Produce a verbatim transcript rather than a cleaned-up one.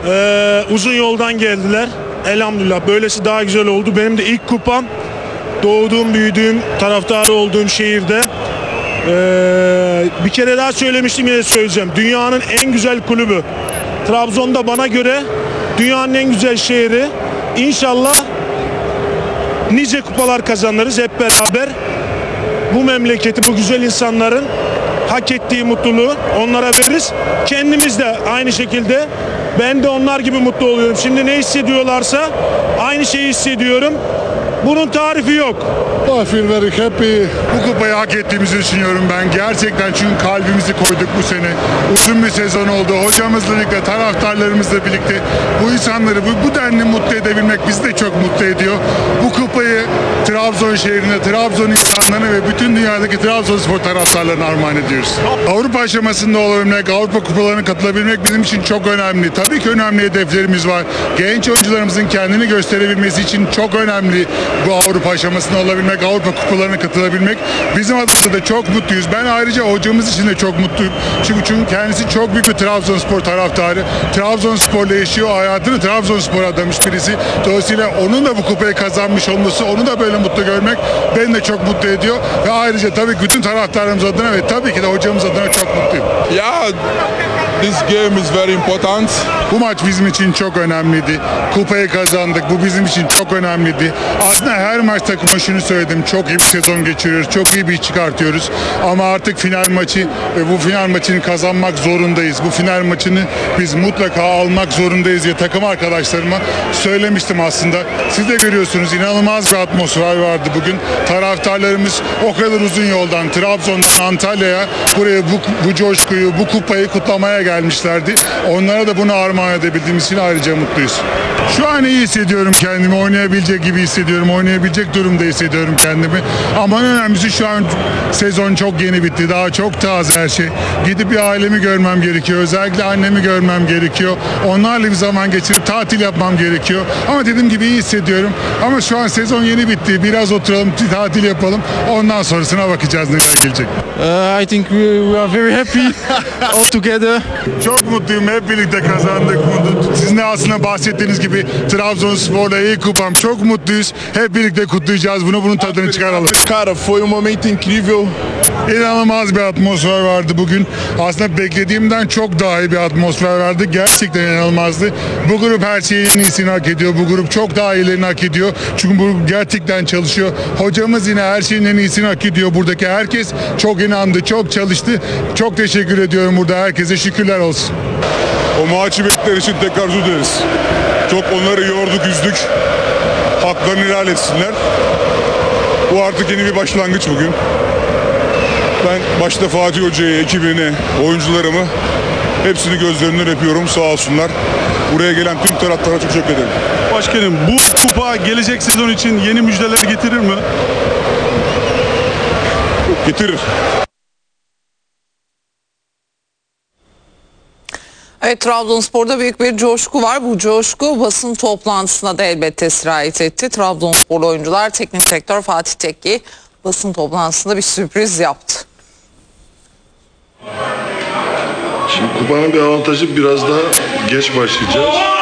Ee, uzun yoldan geldiler. Elhamdülillah böylesi daha güzel oldu. Benim de ilk kupam doğduğum, büyüdüğüm, taraftarı olduğum şehirde. Ee, bir kere daha söylemiştim, yine söyleyeceğim. Dünyanın en güzel kulübü. Trabzon'da bana göre dünyanın en güzel şehri. İnşallah nice kupalar kazanırız hep beraber. Bu memleketi, bu güzel insanların hak ettiği mutluluğu onlara veririz. Kendimiz de aynı şekilde, ben de onlar gibi mutlu oluyorum. Şimdi ne hissediyorlarsa aynı şeyi hissediyorum. Bunun tarifi yok. I feel very happy. Bu kupayı hak ettiğimizi düşünüyorum ben. Gerçekten, çünkü kalbimizi koyduk bu sene. Uzun bir sezon oldu. Hocamızla birlikte, taraftarlarımızla birlikte bu insanları bu, bu denli mutlu edebilmek bizi de çok mutlu ediyor. Bu kupayı Trabzon şehrine, Trabzon insanlarına ve bütün dünyadaki Trabzonspor taraftarlarına armağan ediyoruz. Avrupa aşamasında olabilmek, Avrupa kupalarına katılabilmek bizim için çok önemli. Tabii ki önemli hedeflerimiz var. Genç oyuncularımızın kendini gösterebilmesi için çok önemli bu Avrupa aşamasında olabilmek, Avrupa kupalarına katılabilmek. Bizim adımızda da çok mutluyuz. Ben ayrıca hocamız için de çok mutluyum. Çünkü, çünkü kendisi çok büyük bir Trabzonspor taraftarı. Trabzonspor'la yaşıyor, hayatını Trabzonspor'a adamış birisi. Dolayısıyla onun da bu kupayı kazanmış olması, onu da böyle mutlu görmek beni de çok mutlu ediyor. Ve ayrıca tabii bütün taraftarlarımız adına ve tabii ki de hocamız adına çok mutluyum. Yeah, this game is very important. Bu maç bizim için çok önemliydi. Kupayı kazandık. Bu bizim için çok önemliydi. Aslında her maç takıma şunu söyledim. Çok iyi bir sezon geçiriyoruz. Çok iyi bir iş çıkartıyoruz. Ama artık final maçı ve bu final maçını kazanmak zorundayız. Bu final maçını biz mutlaka almak zorundayız diye takım arkadaşlarıma söylemiştim aslında. Siz de görüyorsunuz, inanılmaz bir atmosfer vardı bugün. Taraftarlarımız o kadar uzun yoldan Trabzon'dan Antalya'ya buraya bu, bu coşkuyu, bu kupayı kutlamaya gelmişlerdi. Onlara da bunu armağan edebildiğimiz için ayrıca mutluyuz. Şu an iyi hissediyorum kendimi. Oynayabilecek gibi hissediyorum. Oynayabilecek durumda hissediyorum kendimi. Ama en önemlisi, şu an sezon çok yeni bitti. Daha çok taze her şey. Gidip bir ailemi görmem gerekiyor. Özellikle annemi görmem gerekiyor. Onlarla bir zaman geçirip tatil yapmam gerekiyor. Ama dediğim gibi iyi hissediyorum. Ama şu an sezon yeni bitti. Biraz oturalım, tatil yapalım. Ondan sonrasına bakacağız ne gelecek. Uh, I think we, we are very happy all together. Çok mutluyum. Hep birlikte kazandık. Sizin de aslında bahsettiğiniz gibi Trabzonspor'la iyi kupam. Çok mutluyuz. Hep birlikte kutlayacağız bunu. Bunun tadını çıkaralım. Cara, foi um momento incrível. İnanılmaz bir atmosfer vardı bugün. Aslında beklediğimden çok daha iyi bir atmosfer vardı. Gerçekten inanılmazdı. Bu grup her şeyin en iyisini hak ediyor. Bu grup çok daha iyilerini hak ediyor. Çünkü bu grup gerçekten çalışıyor. Hocamız yine her şeyin en iyisini hak ediyor. Buradaki herkes çok inandı, çok çalıştı. Çok teşekkür ediyorum burada herkese. Şükürler olsun. O muhacibetler için tekrar özür dileriz. Çok onları yorduk, üzdük. Haklarını helal etsinler. Bu artık yeni bir başlangıç bugün. Ben başta Fatih Hoca'yı, ekibini, oyuncularımı hepsini gözlerinden öpüyorum, sağ olsunlar. Buraya gelen tüm taraftarlara çok teşekkür ederim. Başkanım, bu kupa gelecek sezon için yeni müjdeler getirir mi? Getirir. Evet, Trabzonspor'da büyük bir coşku var. Bu coşku basın toplantısına da elbette sirayet etti. Trabzonsporlu oyuncular teknik direktör Fatih Tekke basın toplantısında bir sürpriz yaptı. Şimdi kupanın bir avantajı, biraz daha geç başlayacağız.